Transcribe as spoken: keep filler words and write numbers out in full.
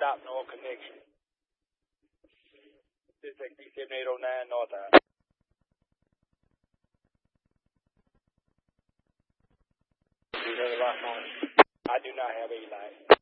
stop, no connection. six X D seven eight oh nine North Eye. Do you have a lock on? I do not have a light.